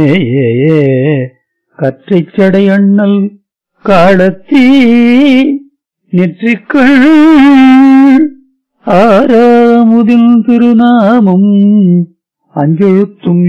கற்றைச் சடை அண்ணல் காலத்தீ நெற்றிக்கள் ஆறாமுதில் திருநாமம் அஞ்செழுத்தும்